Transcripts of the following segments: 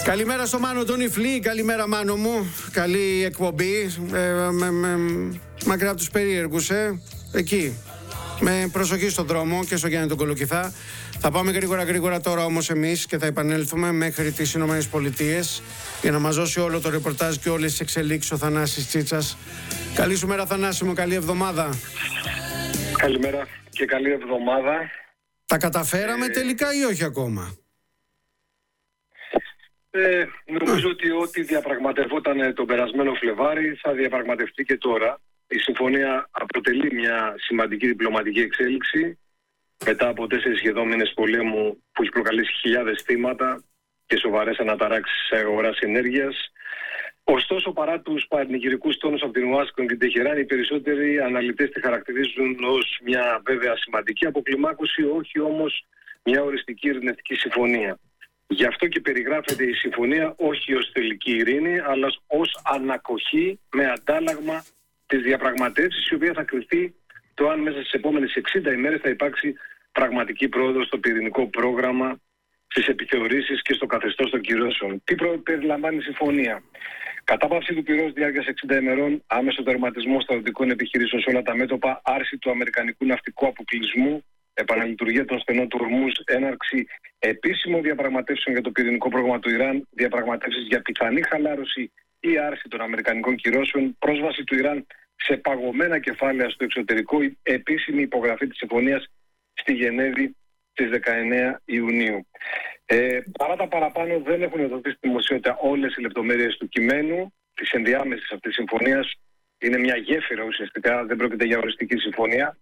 Καλημέρα στο Μάνο τον Ιφλή, καλημέρα Μάνο μου. Καλή εκπομπή. Μακριά από τους περίεργους, εκεί. Με προσοχή στον δρόμο και στο Γιάννη τον Κολοκυθά. Θα πάμε γρήγορα τώρα όμως εμείς και θα επανέλθουμε μέχρι τις Ηνωμένες Πολιτείες για να μας δώσει όλο το ρεπορτάζ και όλες τις εξελίξεις ο Θανάσης Τσίτσας. Καλή σου μέρα Θανάση μου, καλή εβδομάδα. Καλημέρα και καλή εβδομάδα. Τα καταφέραμε τελικά ή όχι ακόμα? Νομίζω ότι ό,τι διαπραγματευόταν τον περασμένο Φλεβάρι θα διαπραγματευτεί και τώρα. Η συμφωνία αποτελεί μια σημαντική διπλωματική εξέλιξη μετά από 4 σχεδόν μήνες πολέμου που έχει προκαλέσει χιλιάδες θύματα και σοβαρές αναταράξεις σε αγοράς ενέργειας. Ωστόσο, παρά τους πανηγυρικούς τόνους από την Ουάσιγκτον και την Τεχεράνη, οι περισσότεροι αναλυτές τη χαρακτηρίζουν ως μια βέβαια σημαντική αποκλιμάκωση, όχι όμως μια οριστική ειρηνευτική συμφωνία. Γι' αυτό και περιγράφεται η συμφωνία όχι ως τελική ειρήνη, αλλά ως ανακοχή με αντάλλαγμα της διαπραγματεύσης, η οποία θα κριθεί το αν μέσα στις επόμενες 60 ημέρες θα υπάρξει πραγματική πρόοδος στο πυρηνικό πρόγραμμα, στις επιθεωρήσεις και στο καθεστώς των κυρώσεων. Τι περιλαμβάνει η συμφωνία? Κατάπαυση του πυρός διάρκειας 60 ημερών, άμεσο τερματισμό στρατιωτικών επιχειρήσεων σε όλα τα μέτωπα, άρση του αμερικανικού ναυτικού αποκλεισμού, επαναλειτουργία των στενών του Ορμούζ, έναρξη επίσημων διαπραγματεύσεων για το πυρηνικό πρόγραμμα του Ιράν, διαπραγματεύσεις για πιθανή χαλάρωση ή άρση των αμερικανικών κυρώσεων, πρόσβαση του Ιράν σε παγωμένα κεφάλαια στο εξωτερικό, επίσημη υπογραφή της συμφωνίας στη Γενέβη στις 19 Ιουνίου. Παρά τα παραπάνω δεν έχουν δοθεί στη δημοσιότητα όλες οι λεπτομέρειες του κειμένου της ενδιάμεσης αυτής της συμφωνίας. Είναι μια γέφυρα ουσιαστικά, δεν πρόκειται για οριστική συμφωνία.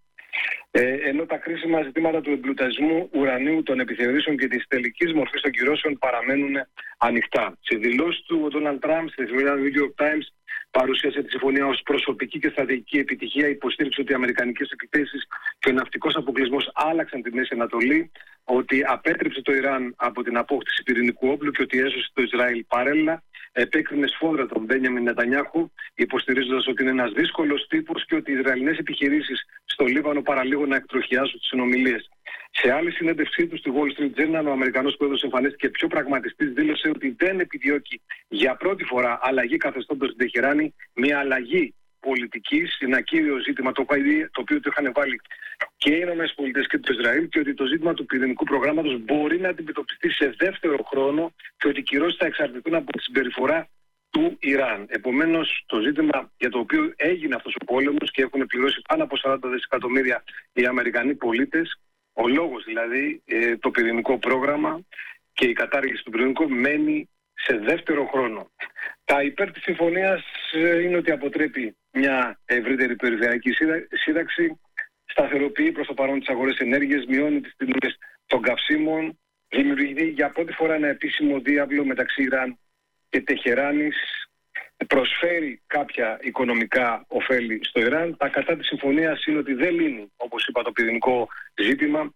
Ενώ τα κρίσιμα ζητήματα του εμπλουτισμού ουρανίου, των επιθεωρήσεων και της τελικής μορφής των κυρώσεων παραμένουν ανοιχτά. Σε δηλώσεις του, ο Ντόναλντ Τραμπ στη εφημερίδα New York Times παρουσίασε τη συμφωνία ως προσωπική και στρατηγική επιτυχία, υποστήριξε ότι οι αμερικανικές επιθέσεις και ο ναυτικός αποκλεισμός άλλαξαν τη Μέση Ανατολή, ότι απέτρεψε το Ιράν από την απόκτηση πυρηνικού όπλου και ότι έσωσε το Ισραήλ παράλληλα. Επέκρινε σφόδρα τον Μπένιαμιν Νετανιάχου, υποστηρίζοντας ότι είναι ένας δύσκολος τύπος και ότι οι Ισραηλινές επιχειρήσεις στο Λίβανο παραλίγο να εκτροχιάσουν τις συνομιλίες. Σε άλλη συνέντευξή του στη Wall Street Journal, ο Αμερικανός πρόεδρος εμφανίστηκε πιο πραγματιστής, δήλωσε ότι δεν επιδιώκει για πρώτη φορά αλλαγή καθεστώτος στην Τεχεράνη, μια αλλαγή πολιτικής, ένα κύριο ζήτημα το οποίο το είχαν βάλει και οι ΗΠΑ και το Ισραήλ, και ότι το ζήτημα του πυρηνικού προγράμματος μπορεί να αντιμετωπιστεί σε δεύτερο χρόνο και ότι οι κυρώσεις θα εξαρτηθούν από τη συμπεριφορά του Ιράν. Επομένως, το ζήτημα για το οποίο έγινε αυτός ο πόλεμος και έχουν πληρώσει πάνω από 40 δισεκατομμύρια οι Αμερικανοί πολίτες, ο λόγος δηλαδή, το πυρηνικό πρόγραμμα και η κατάργηση του πυρηνικού μένει σε δεύτερο χρόνο. Τα υπέρ της συμφωνίας είναι ότι αποτρέπει μια ευρύτερη περιφερειακή σύραξη, σταθεροποιεί προς το παρόν τις αγορές ενέργειας, μειώνει τις τιμές των καυσίμων, δημιουργεί για πρώτη φορά ένα επίσημο διάβλο μεταξύ Ιράν και Τεχεράνης, προσφέρει κάποια οικονομικά ωφέλη στο Ιράν. Τα κατά της συμφωνίας είναι ότι δεν λύνει, όπως είπα, το πυρηνικό ζήτημα.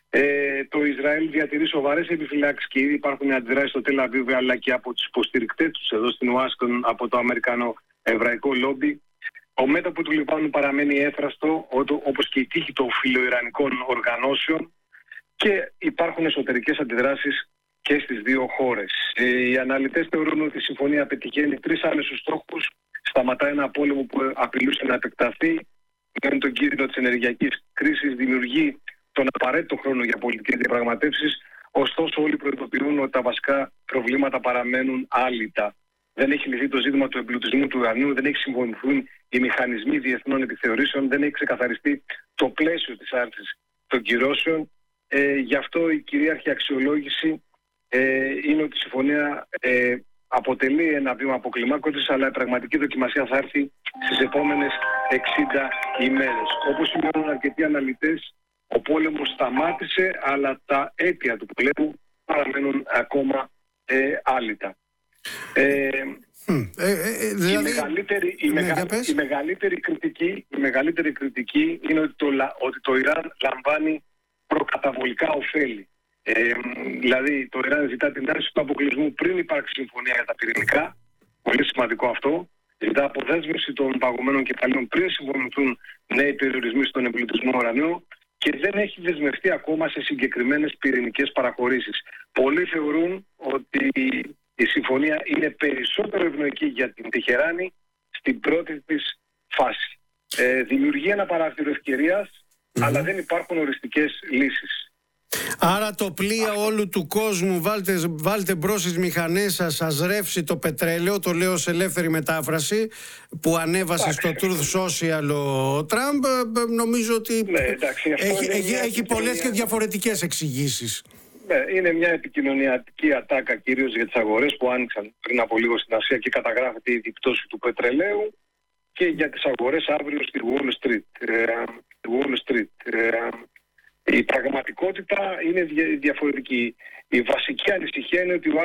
Το Ισραήλ διατηρεί σοβαρές επιφυλάξεις και ήδη υπάρχουν αντιδράσεις στο Τελ Αβίβ, αλλά και από τους υποστηρικτές τους εδώ στην Ουάσιγκτον, από το αμερικανο-εβραϊκό λόμπι. Το μέτωπο του Λιβάνου παραμένει έθραστο, όπως και η τύχη των φιλοϊρανικών οργανώσεων, και υπάρχουν εσωτερικές αντιδράσεις και στις δύο χώρες. Οι αναλυτές θεωρούν ότι η συμφωνία πετυχαίνει 3 άμεσους στόχους. Σταματά ένα πόλεμο που απειλούσε να επεκταθεί, μειώνει τον κίνδυνο της ενεργειακής κρίσης, δημιουργεί τον απαραίτητο χρόνο για πολιτικές διαπραγματεύσεις. Ωστόσο, όλοι προειδοποιούν ότι τα βασικά προβλήματα παραμένουν άλυτα. Δεν έχει λυθεί το ζήτημα του εμπλουτισμού του ουρανίου, δεν έχει συμφωνηθούν οι μηχανισμοί διεθνών επιθεωρήσεων, δεν έχει ξεκαθαριστεί το πλαίσιο της άρσης των κυρώσεων. Γι' αυτό η κυρίαρχη αξιολόγηση είναι ότι η συμφωνία αποτελεί ένα βήμα αποκλιμάκωσης, αλλά η πραγματική δοκιμασία θα έρθει στις επόμενες 60 ημέρες. Όπως σημαίνουν αρκετοί αναλυτές, ο πόλεμος σταμάτησε, αλλά τα αίτια του πολέμου παραμένουν ακόμα άλυτα. Η μεγαλύτερη κριτική είναι ότι το Ιράν λαμβάνει προκαταβολικά ωφέλη. Δηλαδή το Ιράν ζητά την άρση του αποκλεισμού πριν υπάρξει συμφωνία για τα πυρηνικά, πολύ σημαντικό αυτό. Ζητά αποδέσμευση των παγωμένων κεφαλαίων πριν συμφωνηθούν νέοι περιορισμοί στον εμπλουτισμό ουρανίου και δεν έχει δεσμευτεί ακόμα σε συγκεκριμένες πυρηνικές παραχωρήσεις. Πολλοί θεωρούν ότι η συμφωνία είναι περισσότερο ευνοϊκή για την Τεχεράνη στην πρώτη της φάση. Δημιουργεί ένα παράθυρο ευκαιρίας, αλλά δεν υπάρχουν οριστικές λύσεις. Άρα το πλοία όλου του κόσμου, βάλτε μπρος στις μηχανές σας, σας ρεύσει το πετρέλαιο, το λέω σε ελεύθερη μετάφραση, που ανέβασε στο Truth Social ο Τραμπ. Νομίζω ότι έχει πολλές και διαφορετικές εξηγήσεις. Είναι μια επικοινωνιακή ατάκα κυρίως για τις αγορές που άνοιξαν πριν από λίγο στην Ασία και καταγράφεται η πτώση του πετρελαίου, και για τις αγορές αύριο στη Wall Street. Η πραγματικότητα είναι διαφορετική. Η βασική ανησυχία είναι ότι